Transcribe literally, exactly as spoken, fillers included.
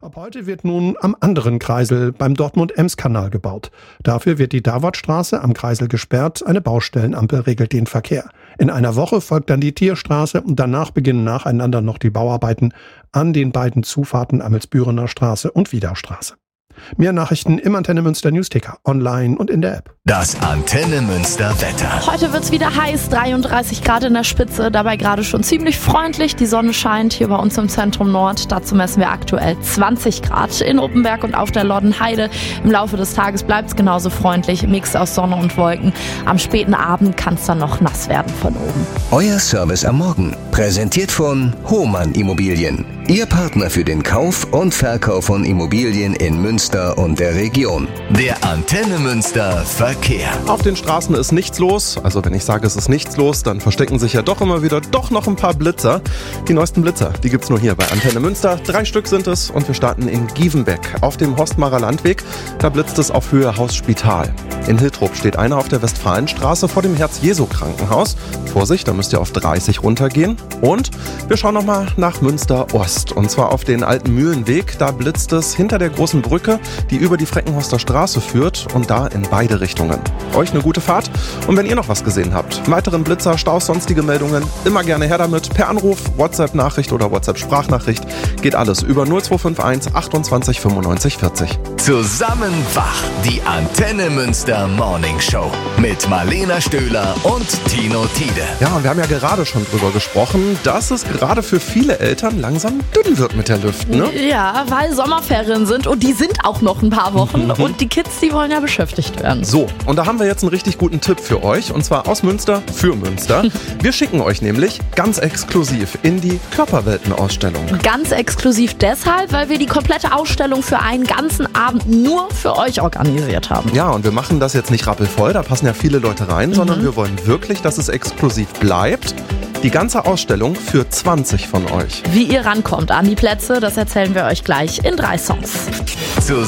Ab heute wird nun am anderen Kreisel beim Dortmund-Ems-Kanal gebaut. Dafür wird die Davartstraße am Kreisel gesperrt, eine Baustellenampel regelt den Verkehr. In einer Woche folgt dann die Tierstraße und danach beginnen nacheinander noch die Bauarbeiten an den beiden Zufahrten Amelsbürener Straße und Wiedaustraße. Mehr Nachrichten im Antenne Münster Newsticker, online und in der App. Das Antenne Münster Wetter. Heute wird's wieder heiß, dreiunddreißig Grad in der Spitze, dabei gerade schon ziemlich freundlich. Die Sonne scheint hier bei uns im Zentrum Nord. Dazu messen wir aktuell zwanzig Grad in Uppenberg und auf der Loddenheide. Im Laufe des Tages bleibt's genauso freundlich, Mix aus Sonne und Wolken. Am späten Abend kann's dann noch nass werden von oben. Euer Service am Morgen, präsentiert von Hohmann Immobilien. Ihr Partner für den Kauf und Verkauf von Immobilien in Münster und der Region. Der Antenne Münster Verkehr. Auf den Straßen ist nichts los. Also wenn ich sage, es ist nichts los, dann verstecken sich ja doch immer wieder doch noch ein paar Blitzer. Die neuesten Blitzer, die gibt's nur hier bei Antenne Münster. Drei Stück sind es und wir starten in Gievenbeck auf dem Horstmarer Landweg. Da blitzt es auf Höhe Haus Spital. In Hiltrup steht einer auf der Westfalenstraße vor dem Herz-Jesu-Krankenhaus. Vorsicht, da müsst ihr auf dreißig runtergehen. Und wir schauen nochmal nach Münster Ost. Und zwar auf den alten Mühlenweg. Da blitzt es hinter der großen Brücke, die über die Freckenhorster Straße führt. Und da in beide Richtungen. Euch eine gute Fahrt. Und wenn ihr noch was gesehen habt, weiteren Blitzer, Staus, sonstige Meldungen, immer gerne her damit. Per Anruf, WhatsApp-Nachricht oder WhatsApp-Sprachnachricht. Geht alles über null zwei fünf eins achtundzwanzig fünfundneunzig vierzig. Zusammen wach, die Antenne Münster Morning Show mit Marlena Stöhler und Tino Tiede. Ja, und wir haben ja gerade schon drüber gesprochen, dass es gerade für viele Eltern langsam dünn wird mit der Luft, ne? Ja, weil Sommerferien sind und die sind auch noch ein paar Wochen Mhm. und die Kids, die wollen ja beschäftigt werden. So, und da haben wir jetzt einen richtig guten Tipp für euch, und zwar aus Münster für Münster. Wir schicken euch nämlich ganz exklusiv in die Körperwelten-Ausstellung. Ganz exklusiv deshalb, weil wir die komplette Ausstellung für einen ganzen Abend nur für euch organisiert haben. Ja, und wir machen das jetzt nicht rappelvoll, da passen ja viele Leute rein, mhm. sondern wir wollen wirklich, dass es exklusiv bleibt. Die ganze Ausstellung für zwanzig von euch. Wie ihr rankommt an die Plätze, das erzählen wir euch gleich in drei Songs. Zusammen